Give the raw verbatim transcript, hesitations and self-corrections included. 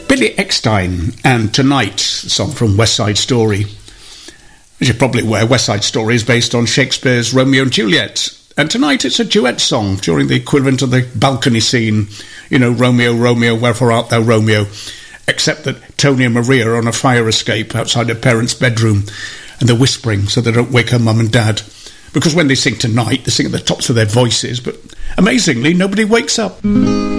Billy Eckstine and Tonight, a song from West Side Story. As you're probably aware, West Side Story is based on Shakespeare's Romeo and Juliet. And tonight it's a duet song during the equivalent of the balcony scene. You know, Romeo, Romeo, wherefore art thou, Romeo? Except that Tony and Maria are on a fire escape outside their parents' bedroom, and they're whispering so they don't wake her mum and dad. Because when they sing Tonight, they sing at the tops of their voices, but amazingly, nobody wakes up.